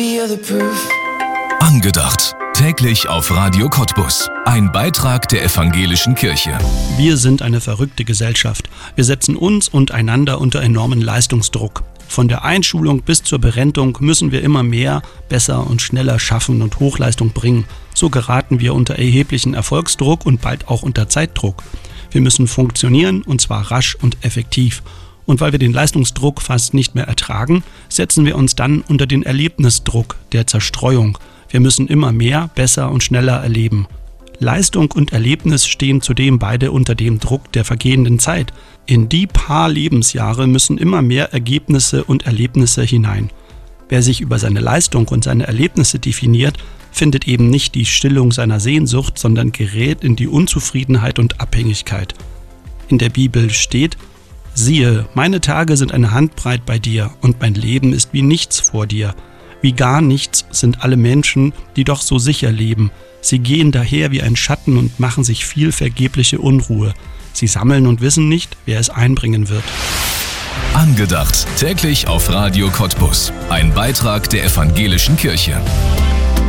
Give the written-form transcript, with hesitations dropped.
Angedacht. Täglich auf Radio Cottbus. Ein Beitrag der Evangelischen Kirche. Wir sind eine verrückte Gesellschaft. Wir setzen uns und einander unter enormen Leistungsdruck. Von der Einschulung bis zur Berentung müssen wir immer mehr, besser und schneller schaffen und Hochleistung bringen. So geraten wir unter erheblichen Erfolgsdruck und bald auch unter Zeitdruck. Wir müssen funktionieren, und zwar rasch und effektiv. Und weil wir den Leistungsdruck fast nicht mehr ertragen, setzen wir uns dann unter den Erlebnisdruck der Zerstreuung. Wir müssen immer mehr, besser und schneller erleben. Leistung und Erlebnis stehen zudem beide unter dem Druck der vergehenden Zeit. In die paar Lebensjahre müssen immer mehr Ergebnisse und Erlebnisse hinein. Wer sich über seine Leistung und seine Erlebnisse definiert, findet eben nicht die Stillung seiner Sehnsucht, sondern gerät in die Unzufriedenheit und Abhängigkeit. In der Bibel steht: Siehe, meine Tage sind eine Handbreit bei dir, und mein Leben ist wie nichts vor dir. Wie gar nichts sind alle Menschen, die doch so sicher leben. Sie gehen daher wie ein Schatten und machen sich viel vergebliche Unruhe. Sie sammeln und wissen nicht, wer es einbringen wird. Angedacht. Täglich auf Radio Cottbus. Ein Beitrag der Evangelischen Kirche.